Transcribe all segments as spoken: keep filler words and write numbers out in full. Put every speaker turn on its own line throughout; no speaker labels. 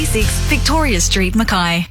thirty-six Victoria Street, Mackay.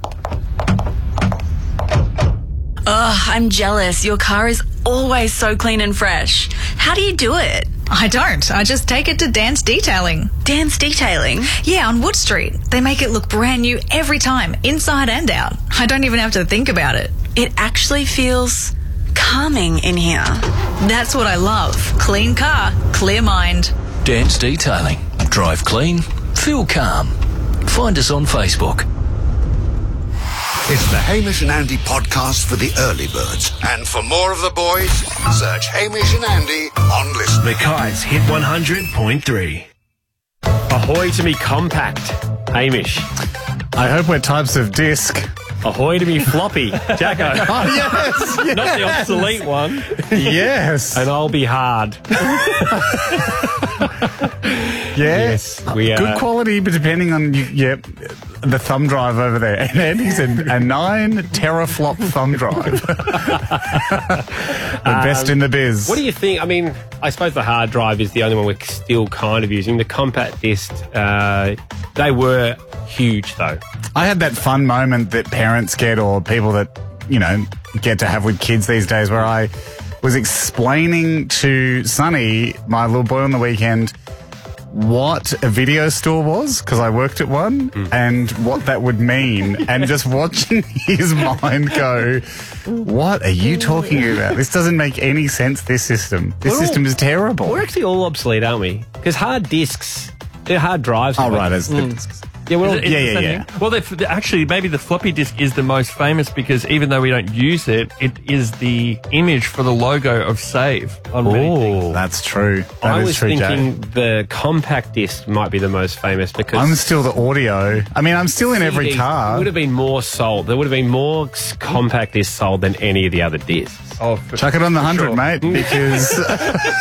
Ugh, I'm jealous. Your car is always so clean and fresh. How do you do it?
I don't. I just take it to Dan's Detailing.
Dan's Detailing?
Yeah, on Wood Street. They make it look brand new every time, inside and out. I don't even have to think about it.
It actually feels calming in here.
That's what I love. Clean car, clear mind.
Dan's Detailing. Drive clean, feel calm. Find us on Facebook.
It's the Hamish and Andy podcast for the early birds. And for more of the boys, search Hamish and Andy on Listen.
Mackay's Hit one hundred point three.
Ahoy to me compact, Hamish.
I hope we're types of disc.
Ahoy to me floppy, Jacko.
Oh, yes, yes.
Not the obsolete one.
Yes.
And I'll be hard.
Yes.
We, uh,
Good quality, but depending on, yep, the thumb drive over there. And Andy's a, a nine teraflop thumb drive. The best in the biz.
What do you think? I mean, I suppose the hard drive is the only one we're still kind of using. The compact disc, uh, they were huge, though.
I had that fun moment that parents get, or people that, you know, get to have with kids these days, where I was explaining to Sonny, my little boy, on the weekend, what a video store was, because I worked at one, mm. and what that would mean, and just watching his mind go, what are you talking about? This doesn't make any sense, this system. This
We're
system
all,
is terrible.
We're actually all obsolete, aren't we? Because hard discs, they're hard drives.
Oh, right, as
mm.
the discs.
Yeah, well,
Is it-
yeah,
is
yeah,
that
yeah.
thing? Well, they've- actually, maybe the floppy disk is the most famous because even though we don't use it, it is the image for the logo of Save on many things.
That's true. That
I
is
was
true,
thinking
Jay.
the compact disc might be the most famous because
I'm still the audio. I mean, I'm still in every
C Ds
car.
would have been more sold. There would have been more s- compact discs sold than any of the other discs.
Oh, for-
Chuck it on the
for
hundred,
sure.
mate, because